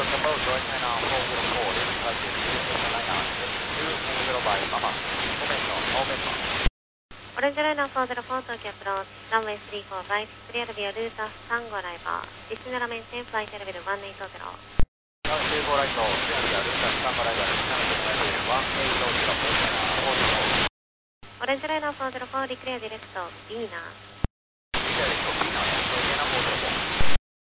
Proposed right now, 404, this is like 290 by Mama, momentum. オレンジライナー404東京アプローチ、ランウェイ34バイククリアルビアルータ3号ライバー、ディスネラメンテンフライトレベル180。 ランウェイ35ライト、クリアルビアルータ3号ライバー、ディスネラメンテンフライトレベル180、 オレンジライナー404リクリアディレクト、ビーナー。 リクリアディレクト、ビーナー、